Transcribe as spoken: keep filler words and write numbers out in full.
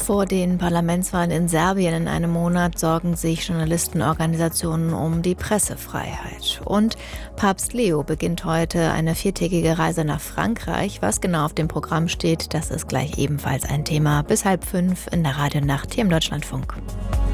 Vor den Parlamentswahlen in Serbien in einem Monat sorgen sich Journalistenorganisationen um die Pressefreiheit. Und Papst Leo beginnt heute eine viertägige Reise nach Frankreich. Was genau auf dem Programm steht, das ist gleich ebenfalls ein Thema. Bis halb fünf in der Radionacht hier im Deutschlandfunk.